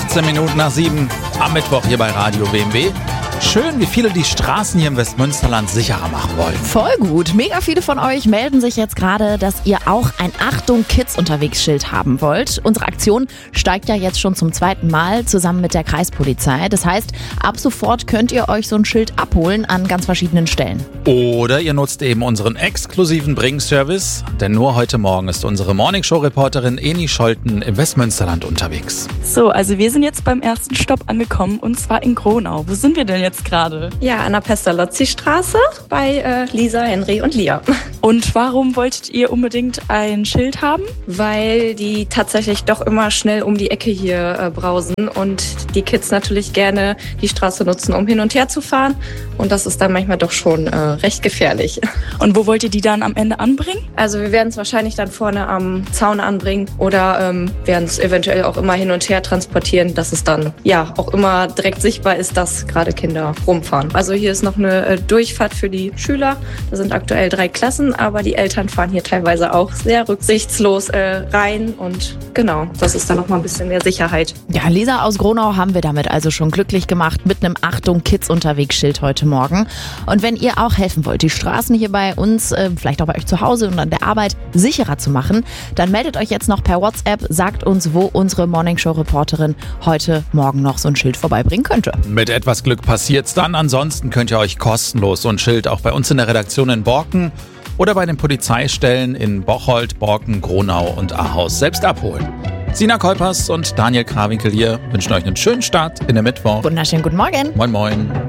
18 Minuten nach 7 am Mittwoch hier bei Radio BMW. Schön, wie viele die Straßen hier im Westmünsterland sicherer machen wollen. Voll gut. Mega viele von euch melden sich jetzt gerade, dass ihr auch ein Achtung Kids unterwegs Schild haben wollt. Unsere Aktion steigt ja jetzt schon zum 2. Mal zusammen mit der Kreispolizei. Das heißt, ab sofort könnt ihr euch so ein Schild abholen an ganz verschiedenen Stellen. Oder ihr nutzt eben unseren exklusiven Bringservice, denn nur heute Morgen ist unsere Morningshow-Reporterin Eni Scholten im Westmünsterland unterwegs. So, also wir sind jetzt beim ersten Stopp angekommen und zwar in Gronau. Wo sind wir denn jetzt gerade? Ja, an der Pestalozzi-Straße bei Lisa, Henry und Lia. Und warum wolltet ihr unbedingt ein Schild haben? Weil die tatsächlich doch immer schnell um die Ecke hier brausen und die Kids natürlich gerne die Straße nutzen, um hin und her zu fahren. Und das ist dann manchmal doch schon recht gefährlich. Und wo wollt ihr die dann am Ende anbringen? Also wir werden es wahrscheinlich dann vorne am Zaun anbringen oder werden es eventuell auch immer hin und her transportieren, dass es dann ja auch immer direkt sichtbar ist, dass gerade Kinder rumfahren. Also hier ist noch eine Durchfahrt für die Schüler. Da sind aktuell 3 Klassen, aber die Eltern fahren hier teilweise auch sehr rücksichtslos rein und genau, das ist dann noch mal ein bisschen mehr Sicherheit. Ja, Lisa aus Gronau haben wir damit also schon glücklich gemacht mit einem Achtung Kids unterwegs Schild heute Morgen. Und wenn ihr auch helfen wollt, die Straßen hier bei uns, vielleicht auch bei euch zu Hause und an der Arbeit sicherer zu machen, dann meldet euch jetzt noch per WhatsApp, sagt uns, wo unsere Morningshow-Reporterin heute Morgen noch so ein Schild vorbeibringen könnte. Mit etwas Glück passiert's dann. Ansonsten könnt ihr euch kostenlos so ein Schild auch bei uns in der Redaktion in Borken oder bei den Polizeistellen in Bocholt, Borken, Gronau und Ahaus selbst abholen. Sina Kolpers und Daniel Krawinkel hier wünschen euch einen schönen Start in der Mittwoch. Wunderschönen guten Morgen. Moin moin.